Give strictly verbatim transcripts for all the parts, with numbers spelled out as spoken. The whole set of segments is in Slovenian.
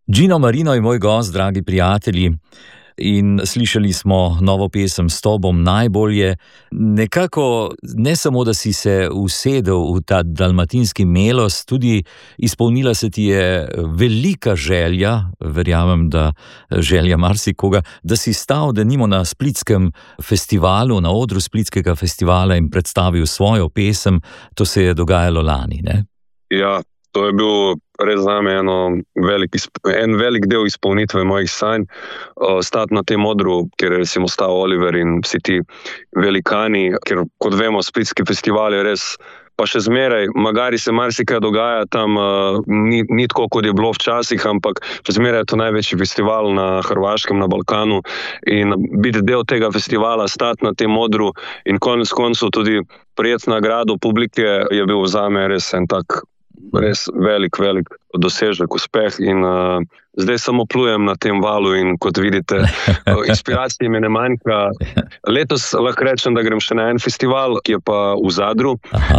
Gino Marino je moj gost, dragi prijatelji, in slišali smo novo pesem S tobom najbolje. Nekako ne samo, da si se usedel v ta dalmatinski melos, tudi izpolnila se ti je velika želja, verjamem, da želja marsikoga, da si stal denimo na splitskem festivalu, na odru splitskega festivala in predstavil svojo pesem. To se je dogajalo lani, ne? Ja, to je bil res zame eno velik, en velik del izpolnitve mojih sanj. Stati na tem odru, kjer je recimo stal Oliver in vsi ti velikani, ker kot vemo, splitski festival je res, pa še zmeraj, magari se marsikaj dogaja tam, ni, ni tako, kot je bilo včasih, ampak še zmeraj je to največji festival na Hrvaškem, na Balkanu, in biti del tega festivala, stati na tem odru in konec koncev tudi prijeti nagrado publike je bil zame res en tak res velik, velik dosežek, uspeh in uh, zdaj samo plujem na tem valu in kot vidite, inspiracije mi ne manjka. Letos lahko rečem, da grem še na en festival, ki je pa v Zadru,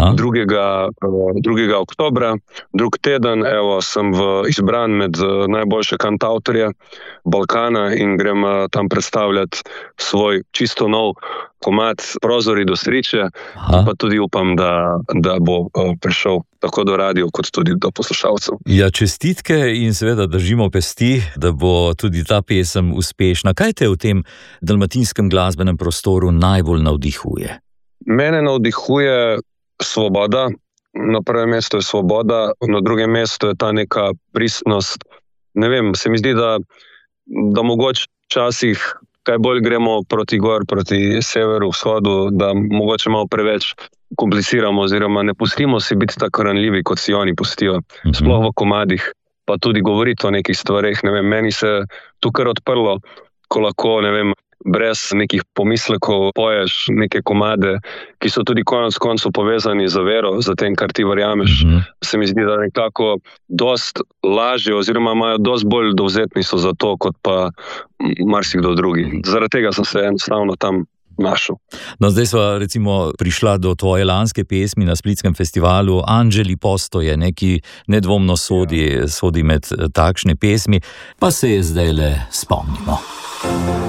drugega oktobra, drug teden, evo, sem v, izbran med uh, najboljše kantavtorje Balkana in grem uh, tam predstavljati svoj čisto nov komad Prozori do sreče, pa tudi upam, da, da bo uh, prišel tako do radio, kot tudi do poslušalcev. Ja, čestitke in seveda držimo pesti, da bo tudi ta pesem uspešna. Kaj te v tem dalmatinskem glasbenem prostoru najbolj navdihuje? Mene navdihuje svoboda. Na prvem mestu je svoboda, na drugem mestu je ta neka pristnost. Ne vem, se mi zdi, da, da mogoče včasih kaj bolj gremo proti gor, proti severu, vzhodu, da mogoče malo preveč kompliciramo oziroma ne pustimo si biti tako ranljivi, kot si oni pustijo. Mm-hmm. Sploh v komadih, pa tudi govoriti o nekih stvareh. Ne vem, meni se tu kar odprlo, ko lahko, ne vem, brez nekih pomislekov poješ neke komade, ki so tudi konec koncev povezani z vero, za tem, kar ti verjameš. Mm-hmm. Se mi zdi, da nekako dost lažje oziroma imajo dost bolj dovzetni so za to, kot pa marsikdo drugi. Zaradi tega sem se enostavno tam našel. No, zdaj sva recimo prišla do tvoje lanske pesmi na splitskem festivalu Anđeli postoje, neki nedvomno sodi, ja. sodi med takšne pesmi, pa se je zdaj le spomnimo.